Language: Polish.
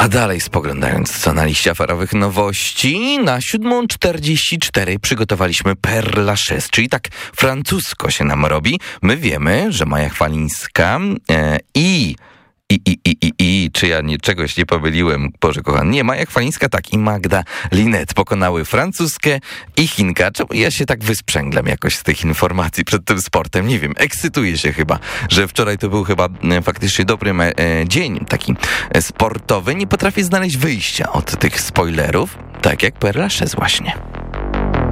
A dalej spoglądając co na liście aferowych nowości, na 7:44 przygotowaliśmy Père Lachaise, czyli tak francusko się nam robi. My wiemy, że Maja Chwalińska czy ja czegoś nie pomyliłem, Boże kochany. Nie, Maja Chwalińska tak i Magda Linette pokonały Francuzkę i Chinka. Czemu ja się tak wysprzęglam jakoś z tych informacji przed tym sportem? Nie wiem, ekscytuję się chyba, że wczoraj to był chyba faktycznie dobry dzień taki sportowy. Nie potrafię znaleźć wyjścia od tych spoilerów, tak jak Père Lachaise właśnie.